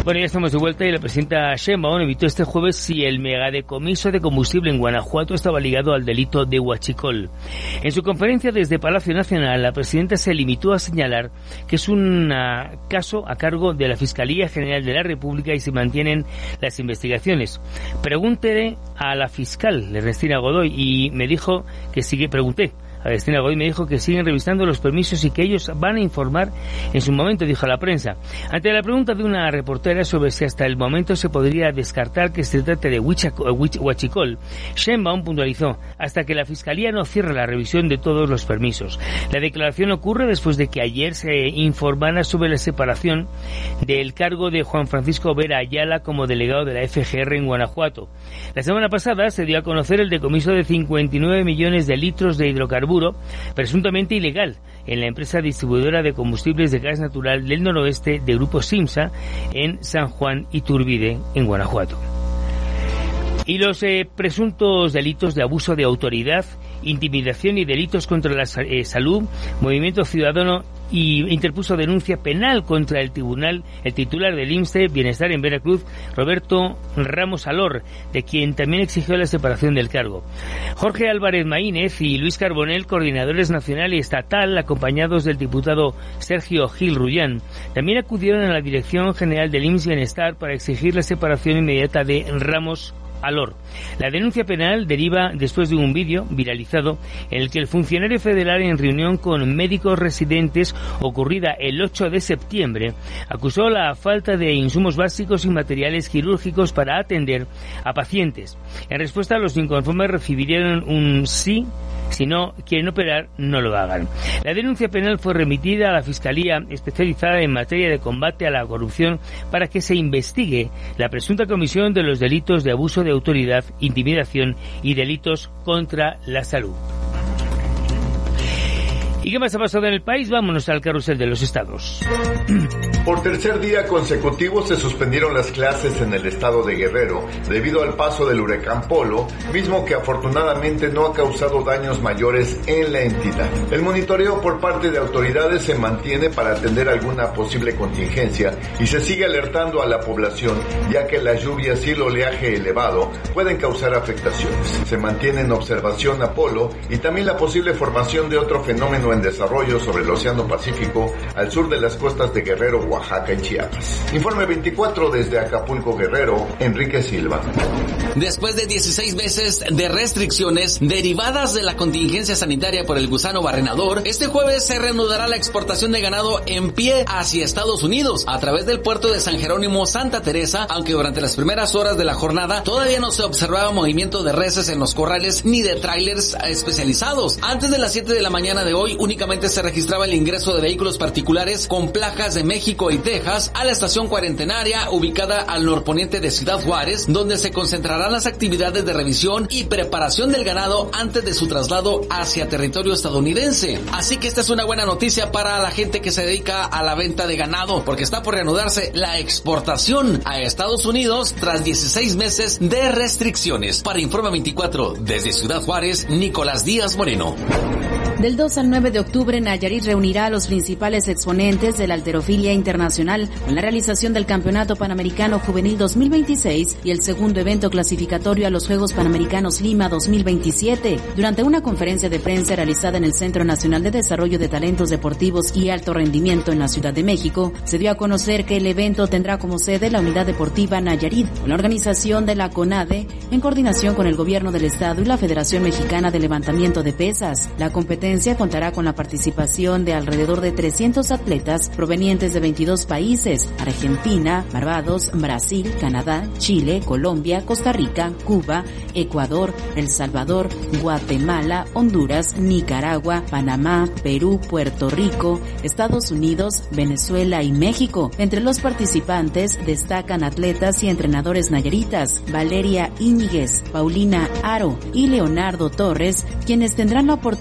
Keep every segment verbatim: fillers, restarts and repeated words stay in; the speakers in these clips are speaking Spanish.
Bueno, ya estamos de vuelta y la presidenta Sheinbaum evitó este jueves si el megadecomiso de combustible en Guanajuato estaba ligado al delito de huachicol. En su conferencia desde Palacio Nacional, la presidenta se limitó a señalar que es un uh, caso a cargo de la Fiscalía General de la República y se mantienen las investigaciones. Pregunté a la fiscal Ernestina Godoy y me dijo que sigue, pregunté. Ernestina Godoy me dijo que siguen revisando los permisos y que ellos van a informar en su momento, dijo a la prensa. Ante la pregunta de una reportera sobre si hasta el momento se podría descartar que se trate de huachicol, Sheinbaum puntualizó: hasta que la Fiscalía no cierre la revisión de todos los permisos. La declaración ocurre después de que ayer se informara sobre la separación del cargo de Juan Francisco Vera Ayala como delegado de la F G R en Guanajuato. La semana pasada se dio a conocer el decomiso de cincuenta y nueve millones de litros de hidrocarburos presuntamente ilegal en la empresa distribuidora de combustibles de gas natural del noroeste de Grupo Simsa en San Juan Iturbide, en Guanajuato. Y los eh, presuntos delitos de abuso de autoridad, intimidación y delitos contra la eh, salud, Movimiento Ciudadano y interpuso denuncia penal contra el tribunal, el titular del I M S S S Bienestar en Veracruz, Roberto Ramos Alor, de quien también exigió la separación del cargo. Jorge Álvarez Maínez y Luis Carbonell, coordinadores nacional y estatal, acompañados del diputado Sergio Gil Rullán, también acudieron a la Dirección General del I M S S Bienestar para exigir la separación inmediata de Ramos Alor. La denuncia penal deriva después de un vídeo viralizado en el que el funcionario federal, en reunión con médicos residentes ocurrida el ocho de septiembre, acusó la falta de insumos básicos y materiales quirúrgicos para atender a pacientes. En respuesta, los inconformes recibieron un sí. Si no quieren operar, no lo hagan. La denuncia penal fue remitida a la Fiscalía especializada en materia de combate a la corrupción para que se investigue la presunta comisión de los delitos de abuso de autoridad, intimidación y delitos contra la salud. ¿Y qué más ha pasado en el país? Vámonos al carrusel de los estados. Por tercer día consecutivo se suspendieron las clases en el estado de Guerrero debido al paso del huracán Polo, mismo que afortunadamente no ha causado daños mayores en la entidad. El monitoreo por parte de autoridades se mantiene para atender alguna posible contingencia y se sigue alertando a la población, ya que las lluvias y el oleaje elevado pueden causar afectaciones. Se mantiene en observación a Polo y también la posible formación de otro fenómeno en desarrollo sobre el Océano Pacífico al sur de las costas de Guerrero, Oaxaca y Chiapas. Informe veinticuatro desde Acapulco, Guerrero, Enrique Silva. Después de dieciséis meses de restricciones derivadas de la contingencia sanitaria por el gusano barrenador, este jueves se reanudará la exportación de ganado en pie hacia Estados Unidos a través del puerto de San Jerónimo Santa Teresa, aunque durante las primeras horas de la jornada todavía no se observaba movimiento de reses en los corrales ni de tráilers especializados. Antes de las siete de la mañana de hoy, únicamente se registraba el ingreso de vehículos particulares con placas de México y Texas a la estación cuarentenaria ubicada al norponiente de Ciudad Juárez, donde se concentrarán las actividades de revisión y preparación del ganado antes de su traslado hacia territorio estadounidense. Así que esta es una buena noticia para la gente que se dedica a la venta de ganado, porque está por reanudarse la exportación a Estados Unidos tras dieciséis meses de restricciones. Para Informe veinticuatro, desde Ciudad Juárez, Nicolás Díaz Moreno. Del dos al nueve de octubre, Nayarit reunirá a los principales exponentes de la halterofilia internacional con la realización del Campeonato Panamericano Juvenil dos mil veintiséis y el segundo evento clasificatorio a los Juegos Panamericanos Lima dos mil veintisiete. Durante una conferencia de prensa realizada en el Centro Nacional de Desarrollo de Talentos Deportivos y Alto Rendimiento en la Ciudad de México, se dio a conocer que el evento tendrá como sede la Unidad Deportiva Nayarit, con la organización de la CONADE, en coordinación con el Gobierno del Estado y la Federación Mexicana de Levantamiento de Pesas. La competencia contará con la participación de alrededor de trescientos atletas provenientes de veintidós países: Argentina, Barbados, Brasil, Canadá, Chile, Colombia, Costa Rica, Cuba, Ecuador, El Salvador, Guatemala, Honduras, Nicaragua, Panamá, Perú, Puerto Rico, Estados Unidos, Venezuela y México. Entre los participantes destacan atletas y entrenadores nayaritas: Valeria Íñiguez, Paulina Aro y Leonardo Torres, quienes tendrán la oportunidad de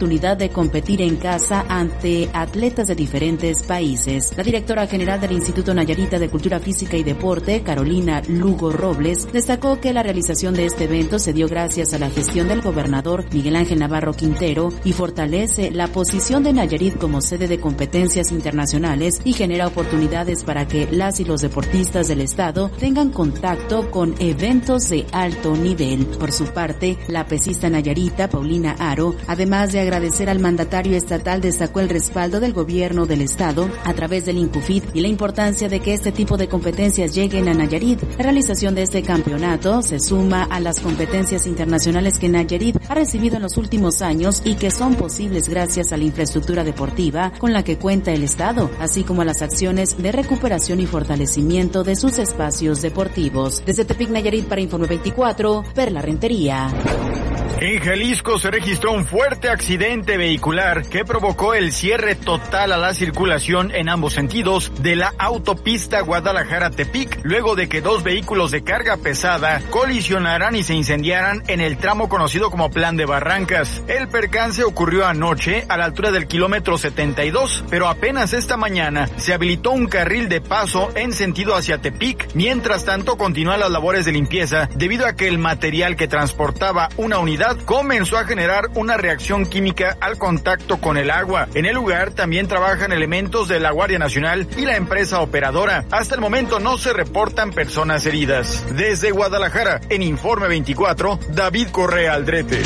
de competir en casa ante atletas de diferentes países. La directora general del Instituto Nayarita de Cultura Física y Deporte, Carolina Lugo Robles, destacó que la realización de este evento se dio gracias a la gestión del gobernador Miguel Ángel Navarro Quintero y fortalece la posición de Nayarit como sede de competencias internacionales y genera oportunidades para que las y los deportistas del estado tengan contacto con eventos de alto nivel. Por su parte, la pesista nayarita Paulina Aro, además de agradecer al mandatario estatal, destacó el respaldo del gobierno del estado a través del INCUFIT y la importancia de que este tipo de competencias lleguen a Nayarit. La realización de este campeonato se suma a las competencias internacionales que Nayarit ha recibido en los últimos años y que son posibles gracias a la infraestructura deportiva con la que cuenta el estado, así como a las acciones de recuperación y fortalecimiento de sus espacios deportivos. Desde Tepic, Nayarit, para Informe veinticuatro, Perla Rentería. En Jalisco se registró un fuerte accidente vehicular que provocó el cierre total a la circulación en ambos sentidos de la autopista Guadalajara-Tepic, luego de que dos vehículos de carga pesada colisionaran y se incendiaran en el tramo conocido como Plan de Barrancas. El percance ocurrió anoche a la altura del kilómetro setenta y dos, pero apenas esta mañana se habilitó un carril de paso en sentido hacia Tepic. Mientras tanto, continúan las labores de limpieza debido a que el material que transportaba una unidad comenzó a generar una reacción química al contacto con el agua. En el lugar también trabajan elementos de la Guardia Nacional y la empresa operadora. Hasta el momento no se reportan personas heridas. Desde Guadalajara, en Informe veinticuatro, David Correa Aldrete.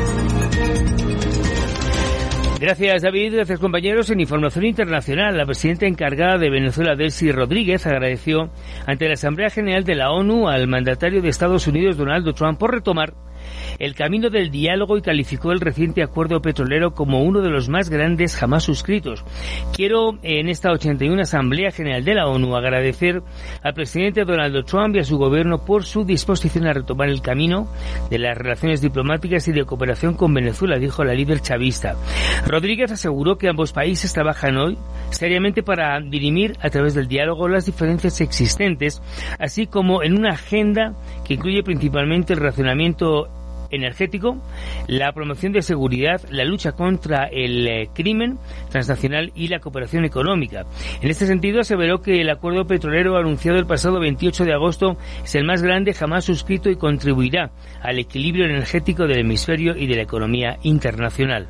Gracias, David. Gracias, compañeros. En información internacional, la presidenta encargada de Venezuela, Delcy Rodríguez, agradeció ante la Asamblea General de la ONU al mandatario de Estados Unidos, Donald Trump, por retomar el camino del diálogo y calificó el reciente acuerdo petrolero como uno de los más grandes jamás suscritos. Quiero, en esta ochenta y una Asamblea General de la ONU, agradecer al presidente Donald Trump y a su gobierno por su disposición a retomar el camino de las relaciones diplomáticas y de cooperación con Venezuela, dijo la líder chavista. Rodríguez aseguró que ambos países trabajan hoy seriamente para dirimir a través del diálogo las diferencias existentes, así como en una agenda que incluye principalmente el relacionamiento energético, la promoción de seguridad, la lucha contra el eh, crimen transnacional y la cooperación económica. En este sentido, aseveró que el acuerdo petrolero anunciado el pasado veintiocho de agosto es el más grande jamás suscrito y contribuirá al equilibrio energético del hemisferio y de la economía internacional.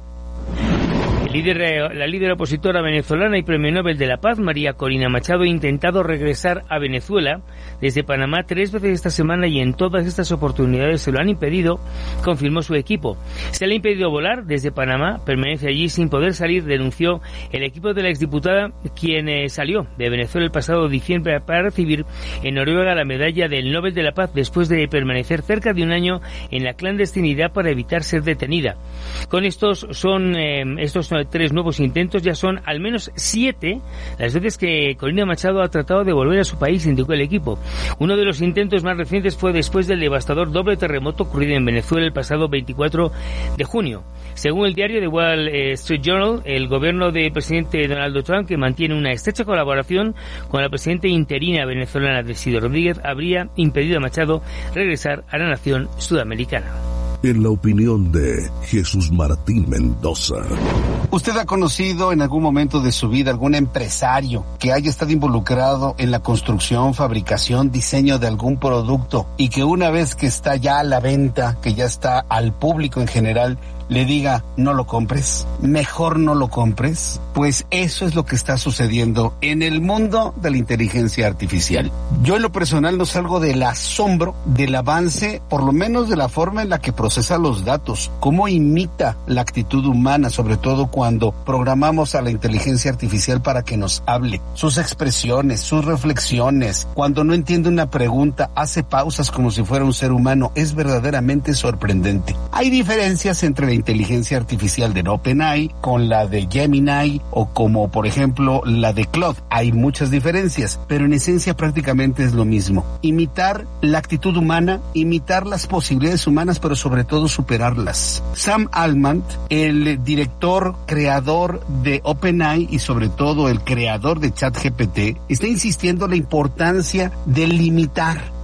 El líder, la líder opositora venezolana y premio Nobel de la Paz, María Corina Machado, ha intentado regresar a Venezuela desde Panamá tres veces esta semana y en todas estas oportunidades se lo han impedido, confirmó su equipo. Se le ha impedido volar desde Panamá, permanece allí sin poder salir, denunció el equipo de la exdiputada, quien eh, salió de Venezuela el pasado diciembre para recibir en Noruega la medalla del Nobel de la Paz después de permanecer cerca de un año en la clandestinidad para evitar ser detenida. Con estos son eh, estos tres nuevos intentos, ya son al menos siete las veces que Corina Machado ha tratado de volver a su país, indicó el equipo. Uno de los intentos más recientes fue después del devastador doble terremoto ocurrido en Venezuela el pasado veinticuatro de junio. Según el diario The Wall Street Journal, el gobierno del presidente Donald Trump, que mantiene una estrecha colaboración con la presidenta interina venezolana Delcy Rodríguez, habría impedido a Machado regresar a la nación sudamericana. En la opinión de Jesús Martín Mendoza. ¿Usted ha conocido en algún momento de su vida algún empresario que haya estado involucrado en la construcción, fabricación, diseño de algún producto y que una vez que está ya a la venta, que ya está al público en general, le diga no lo compres, mejor no lo compres? Pues eso es lo que está sucediendo en el mundo de la inteligencia artificial. Yo en lo personal no salgo del asombro del avance, por lo menos de la forma en la que procesa los datos, cómo imita la actitud humana, sobre todo cuando programamos a la inteligencia artificial para que nos hable, sus expresiones, sus reflexiones, cuando no entiende una pregunta, hace pausas como si fuera un ser humano. Es verdaderamente sorprendente. Hay diferencias entre la inteligencia artificial de OpenAI con la de Gemini o como por ejemplo la de Claude. Hay muchas diferencias, pero en esencia prácticamente es lo mismo. Imitar la actitud humana, imitar las posibilidades humanas, pero sobre todo superarlas. Sam Altman, el director creador de OpenAI y sobre todo el creador de ChatGPT, está insistiendo en la importancia de limitar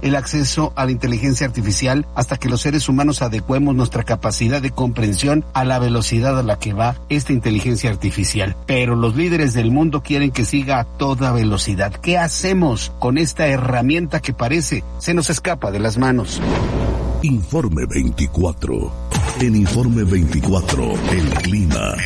el acceso a la inteligencia artificial hasta que los seres humanos adecuemos nuestra capacidad de comprensión a la velocidad a la que va esta inteligencia artificial. Pero los líderes del mundo quieren que siga a toda velocidad. ¿Qué hacemos con esta herramienta que parece se nos escapa de las manos? Informe veinticuatro. En Informe veinticuatro, el clima.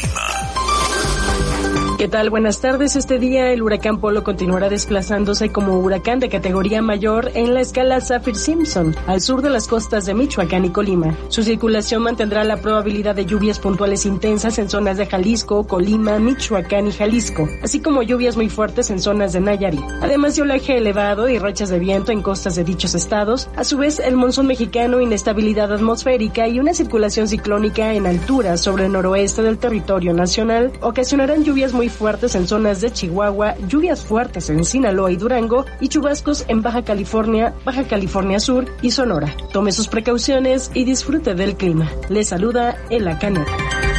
¿Qué tal? Buenas tardes. Este día el huracán Polo continuará desplazándose como huracán de categoría mayor en la escala Saffir-Simpson, al sur de las costas de Michoacán y Colima. Su circulación mantendrá la probabilidad de lluvias puntuales intensas en zonas de Jalisco, Colima, Michoacán y Jalisco, así como lluvias muy fuertes en zonas de Nayarit. Además de oleaje elevado y rachas de viento en costas de dichos estados, a su vez el monzón mexicano, inestabilidad atmosférica y una circulación ciclónica en altura sobre el noroeste del territorio nacional ocasionarán lluvias muy fuertes en zonas de Chihuahua, lluvias fuertes en Sinaloa y Durango y chubascos en Baja California, Baja California Sur y Sonora. Tome sus precauciones y disfrute del clima. Les saluda Ela Caneta.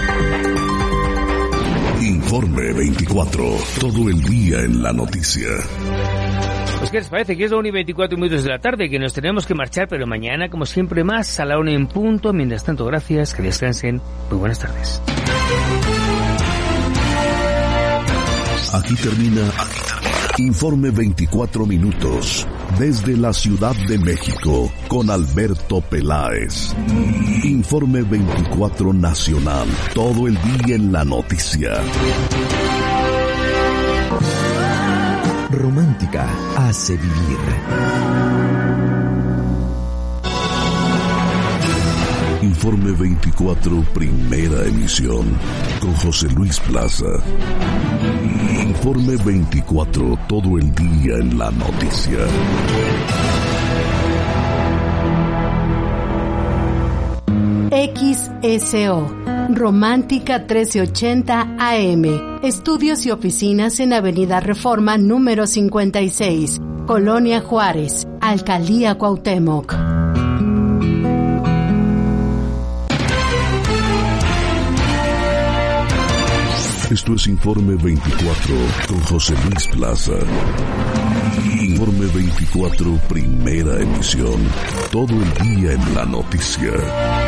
Informe veinticuatro, todo el día en la noticia. Pues, ¿qué les parece? Que es la una y veinticuatro minutos de la tarde, que nos tenemos que marchar, pero mañana, como siempre, más a la una en punto. Mientras tanto, gracias, que descansen. Muy buenas tardes. Aquí termina, aquí termina. Informe veinticuatro minutos. Desde la Ciudad de México, con Alberto Peláez. Informe veinticuatro Nacional. Todo el día en la noticia. Romántica hace vivir. Informe veinticuatro, primera emisión, con José Luis Plaza. Informe veinticuatro, todo el día en la noticia. X S O, Romántica trece ochenta A M. Estudios y oficinas en Avenida Reforma número cincuenta y seis, Colonia Juárez, Alcaldía Cuauhtémoc. Esto es Informe veinticuatro con José Luis Plaza. Informe veinticuatro, primera emisión. Todo el día en la noticia.